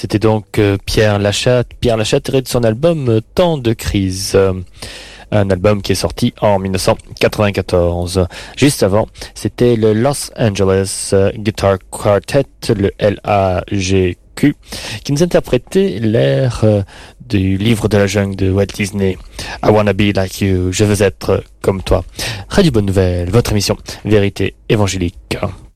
C'était donc Pierre Lachatte tiré de son album Temps de crise. Un album qui est sorti en 1994. Juste avant, c'était le Los Angeles Guitar Quartet, le LAGQ, qui nous interprétait l'air du livre de la jungle de Walt Disney. I wanna be like you, je veux être comme toi. Radio Bonne Nouvelle, votre émission Vérité évangélique.